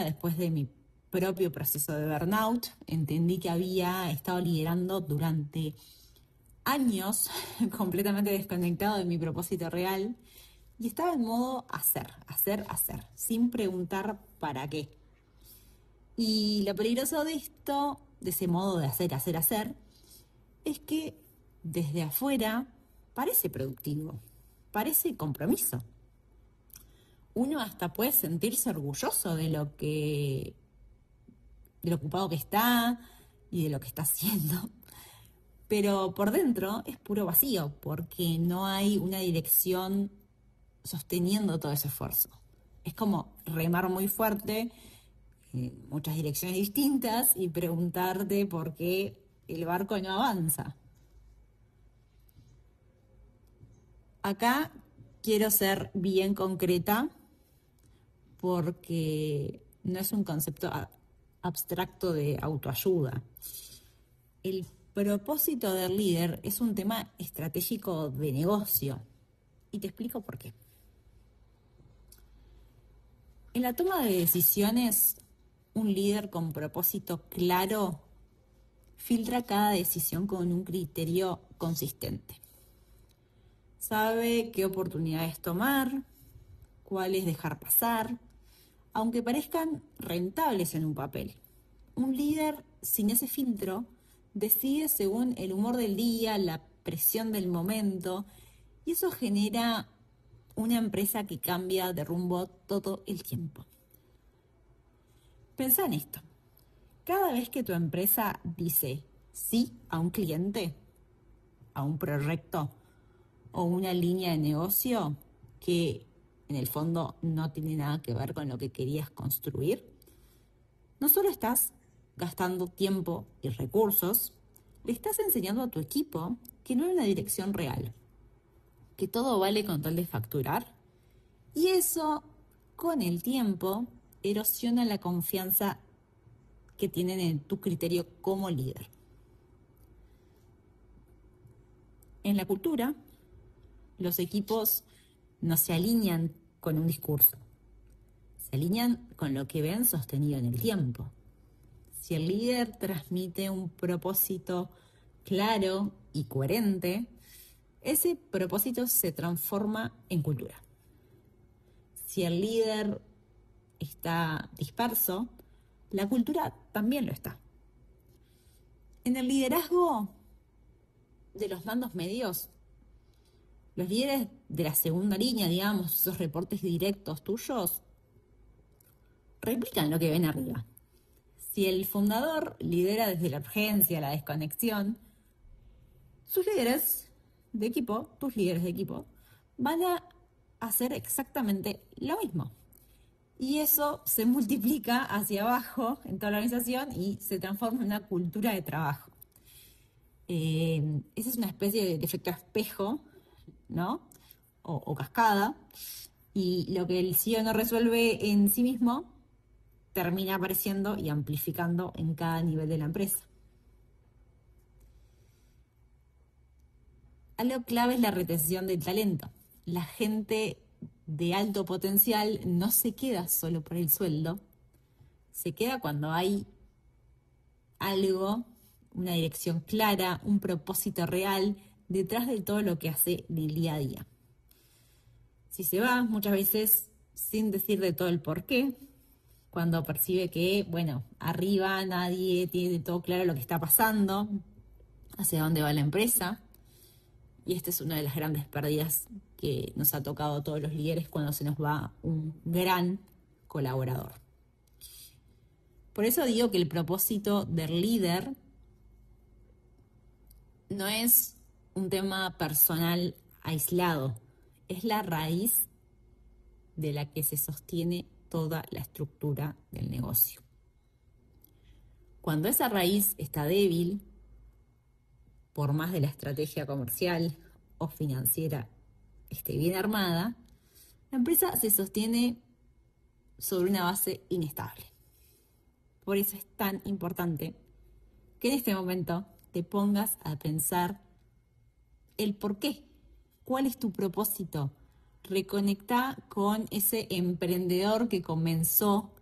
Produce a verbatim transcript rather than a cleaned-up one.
después de mi propio proceso de burnout. Entendí que había estado liderando durante años completamente desconectado de mi propósito real y estaba en modo hacer, hacer, hacer, sin preguntar para qué. Y lo peligroso de esto, de ese modo de hacer, hacer, hacer, es que desde afuera parece productivo, parece compromiso. Uno hasta puede sentirse orgulloso de lo que, de lo ocupado que está y de lo que está haciendo. Pero por dentro es puro vacío, porque no hay una dirección sosteniendo todo ese esfuerzo. Es como remar muy fuerte en muchas direcciones distintas y preguntarte por qué el barco no avanza. Acá quiero ser bien concreta porque no es un concepto abstracto de autoayuda. El propósito del líder es un tema estratégico de negocio y te explico por qué. En la toma de decisiones, un líder con propósito claro filtra cada decisión con un criterio consistente. Sabe qué oportunidades tomar, cuáles dejar pasar, aunque parezcan rentables en un papel. Un líder sin ese filtro decide según el humor del día, la presión del momento, y eso genera una empresa que cambia de rumbo todo el tiempo. Pensá en esto. Cada vez que tu empresa dice sí a un cliente, a un proyecto o una línea de negocio que en el fondo no tiene nada que ver con lo que querías construir, no solo estás gastando tiempo y recursos, le estás enseñando a tu equipo que no hay una dirección real, que todo vale con tal de facturar, y eso, con el tiempo, erosiona la confianza que tienen en tu criterio como líder. En la cultura, los equipos no se alinean con un discurso, se alinean con lo que ven sostenido en el tiempo. Si el líder transmite un propósito claro y coherente, ese propósito se transforma en cultura. Si el líder está disperso, la cultura también lo está. En el liderazgo de los mandos medios, los líderes de la segunda línea, digamos, esos reportes directos tuyos, replican lo que ven arriba. Si el fundador lidera desde la urgencia, la desconexión, sus líderes de equipo, tus líderes de equipo, van a hacer exactamente lo mismo. Y eso se multiplica hacia abajo en toda la organización y se transforma en una cultura de trabajo. Eh, esa es una especie de efecto espejo, ¿no? O, o cascada. Y lo que el C E O no resuelve en sí mismo termina apareciendo y amplificando en cada nivel de la empresa. Algo clave es la retención del talento. La gente de alto potencial no se queda solo por el sueldo, se queda cuando hay algo, una dirección clara, un propósito real detrás de todo lo que hace del día a día. Si se va, muchas veces sin decir de todo el por qué, cuando percibe que, bueno, arriba nadie tiene todo claro lo que está pasando, hacia dónde va la empresa. Y esta es una de las grandes pérdidas que nos ha tocado a todos los líderes cuando se nos va un gran colaborador. Por eso digo que el propósito del líder no es un tema personal aislado, es la raíz de la que se sostiene toda la estructura del negocio. Cuando esa raíz está débil, por más de la estrategia comercial o financiera esté bien armada, la empresa se sostiene sobre una base inestable. Por eso es tan importante que en este momento te pongas a pensar el por qué, cuál es tu propósito. Reconecta con ese emprendedor que comenzó